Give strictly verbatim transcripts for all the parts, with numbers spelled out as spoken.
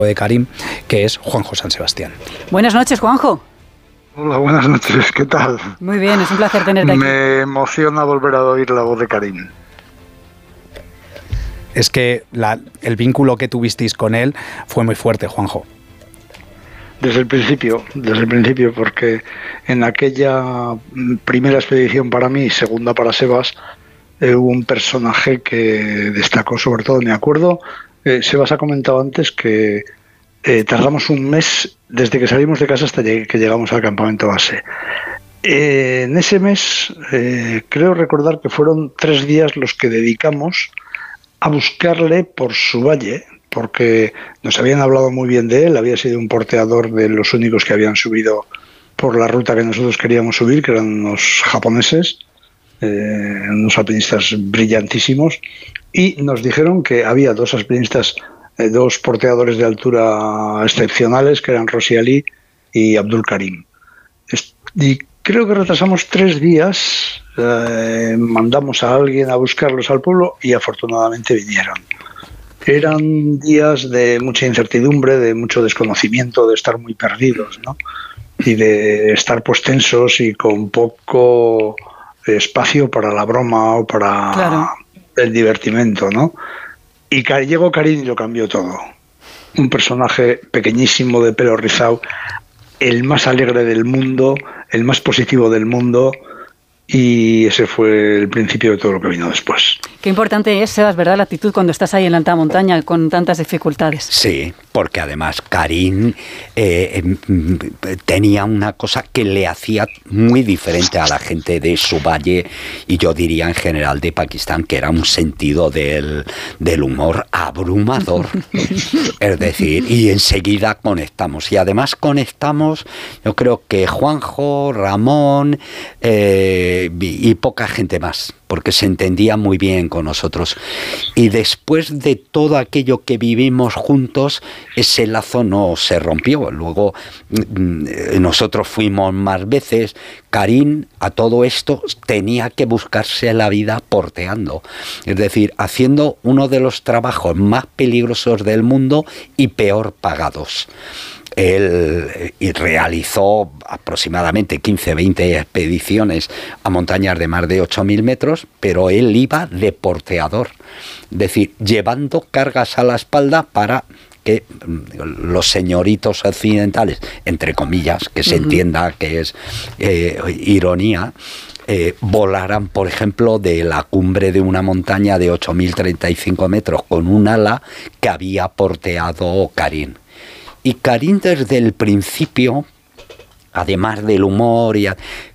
de Karim, que es Juanjo San Sebastián. Buenas noches, Juanjo. Hola, buenas noches, ¿qué tal? Muy bien, es un placer tenerte aquí. Me emociona volver a oír la voz de Karim. Es que la, el vínculo que tuvisteis con él fue muy fuerte, Juanjo. Desde el principio, desde el principio, porque en aquella primera expedición para mí y segunda para Sebas, eh, hubo un personaje que destacó sobre todo, me acuerdo, eh, Sebas ha comentado antes que eh, tardamos un mes desde que salimos de casa hasta que llegamos al campamento base. Eh, en ese mes, eh, creo recordar que fueron tres días los que dedicamos a buscarle por su valle, porque nos habían hablado muy bien de él, había sido un porteador de los únicos que habían subido por la ruta que nosotros queríamos subir, que eran unos japoneses, eh, unos alpinistas brillantísimos, y nos dijeron que había dos alpinistas, eh, dos porteadores de altura excepcionales, que eran Rossi Ali y Abdul Karim. Y creo que retrasamos tres días, eh, mandamos a alguien a buscarlos al pueblo y afortunadamente vinieron. Eran días de mucha incertidumbre, de mucho desconocimiento, de estar muy perdidos, ¿no? Y de estar pues tensos y con poco espacio para la broma o para claro. el divertimento, ¿no? Y llegó Karim y lo cambió todo. Un personaje pequeñísimo de pelo rizado, el más alegre del mundo, el más positivo del mundo, y ese fue el principio de todo lo que vino después. Qué importante es, Sebas, ¿verdad?, la actitud cuando estás ahí en la alta montaña con tantas dificultades. Sí, porque además Karim eh, tenía una cosa que le hacía muy diferente a la gente de su valle, y yo diría en general de Pakistán, que era un sentido del, del humor abrumador. Es decir, y enseguida conectamos. Y además conectamos, yo creo que Juanjo, Ramón eh, y, y poca gente más, porque se entendía muy bien con nosotros. Y después de todo aquello que vivimos juntos, ese lazo no se rompió. Luego nosotros fuimos más veces. Karim a todo esto tenía que buscarse la vida porteando, es decir, haciendo uno de los trabajos más peligrosos del mundo y peor pagados. Él realizó aproximadamente quince, veinte expediciones a montañas de más de ocho mil metros, pero él iba de porteador, es decir, llevando cargas a la espalda para que los señoritos occidentales, entre comillas, que se uh-huh. entienda que es eh, ironía, eh, volaran, por ejemplo, de la cumbre de una montaña de ocho mil treinta y cinco metros con un ala que había porteado Karim. Y Karim desde el principio, además del humor, y a,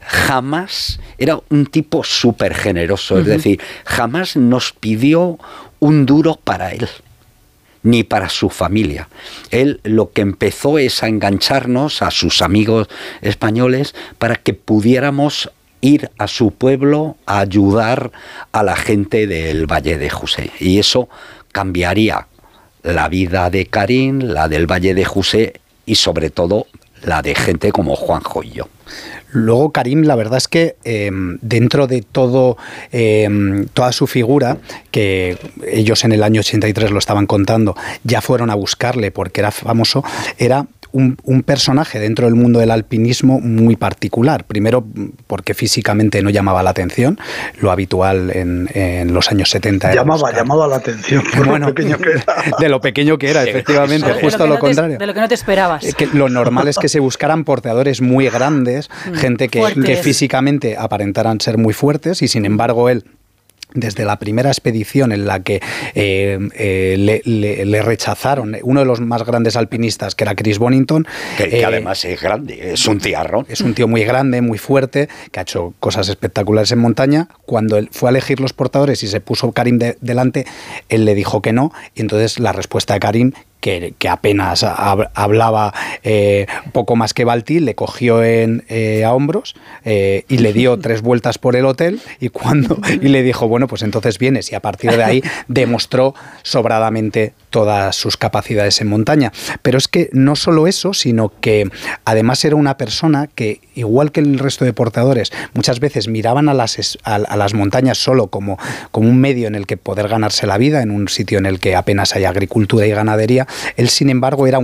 jamás era un tipo súper generoso, uh-huh. es decir, jamás nos pidió un duro para él, ni para su familia. Él lo que empezó es a engancharnos a sus amigos españoles para que pudiéramos ir a su pueblo a ayudar a la gente del Valle de Jusé. Y eso cambiaría la vida de Karim, la del Valle de Jusé y sobre todo la de gente como Juanjo y yo. Luego Karim, la verdad es que eh, dentro de todo eh, toda su figura, que ellos en el año ochenta y tres lo estaban contando, ya fueron a buscarle porque era famoso, era un, un personaje dentro del mundo del alpinismo muy particular. Primero porque físicamente no llamaba la atención, lo habitual en, en los años setenta era llamaba, buscar. llamaba la atención por bueno, lo pequeño que era. De lo pequeño que era, sí, efectivamente, de justo lo, lo no contrario. Te, de lo que no te esperabas. Que lo normal es que se buscaran porteadores muy grandes, mm, gente que, que físicamente aparentaran ser muy fuertes, y sin embargo él, desde la primera expedición en la que eh, eh, le, le, le rechazaron uno de los más grandes alpinistas, que era Chris Bonington, que, que eh, además es grande, es un tiarrón, es un tío muy grande, muy fuerte, que ha hecho cosas espectaculares en montaña. Cuando él fue a elegir los portadores y se puso Karim de, delante, él le dijo que no, y entonces la respuesta de Karim, que, que apenas hablaba eh, poco más que Balti, le cogió en, eh, a hombros eh, y le dio tres vueltas por el hotel, y cuando y le dijo, bueno, pues entonces vienes, y a partir de ahí demostró sobradamente todas sus capacidades en montaña. Pero es que no solo eso, sino que además era una persona que, igual que el resto de portadores, muchas veces miraban a las, a, a las montañas solo como, como un medio en el que poder ganarse la vida, en un sitio en el que apenas hay agricultura y ganadería. Él, sin embargo, era